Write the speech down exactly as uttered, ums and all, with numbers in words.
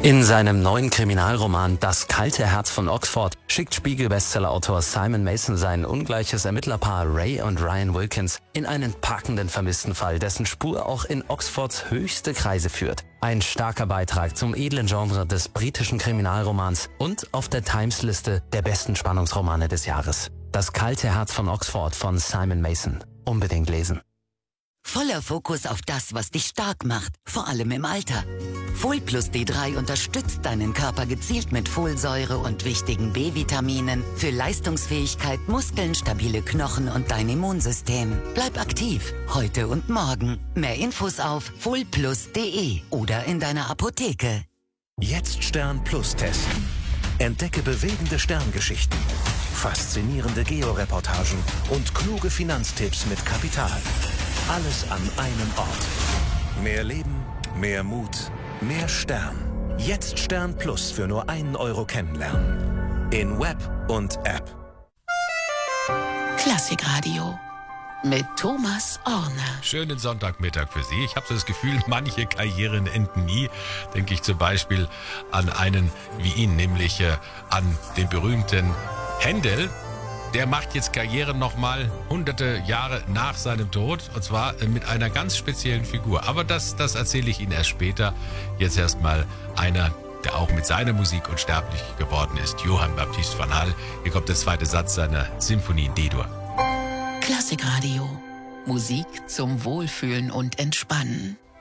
In seinem neuen Kriminalroman Das kalte Herz von Oxford schickt Spiegel-Bestsellerautor Simon Mason sein ungleiches Ermittlerpaar Ray und Ryan Wilkins in einen packenden Vermisstenfall, dessen Spur auch in Oxfords höchste Kreise führt. Ein starker Beitrag zum edlen Genre des britischen Kriminalromans und auf der Times-Liste der besten Spannungsromane des Jahres. Das kalte Herz von Oxford von Simon Mason. Unbedingt lesen. Voller Fokus auf das, was dich stark macht, vor allem im Alter. Folplus D drei unterstützt deinen Körper gezielt mit Folsäure und wichtigen B-Vitaminen für Leistungsfähigkeit, Muskeln, stabile Knochen und dein Immunsystem. Bleib aktiv, heute und morgen. Mehr Infos auf folplus punkt de oder in deiner Apotheke. Jetzt Stern Plus testen. Entdecke bewegende Sterngeschichten, faszinierende Georeportagen und kluge Finanztipps mit Kapital. Alles an einem Ort. Mehr Leben, mehr Mut, mehr Stern. Jetzt Stern Plus für nur einen Euro kennenlernen. In Web und App. Klassikradio mit Thomas Orner. Schönen Sonntagmittag für Sie. Ich habe so das Gefühl, manche Karrieren enden nie. Denke ich zum Beispiel an einen wie ihn, nämlich äh, an den berühmten Händel. Der macht jetzt Karriere nochmal hunderte Jahre nach seinem Tod, und zwar mit einer ganz speziellen Figur. Aber das, das erzähle ich Ihnen erst später. Jetzt erstmal einer, der auch mit seiner Musik unsterblich geworden ist, Johann Baptist van Hal. Hier kommt der zweite Satz seiner Symphonie in D-Dur. Klassikradio. Musik zum Wohlfühlen und Entspannen.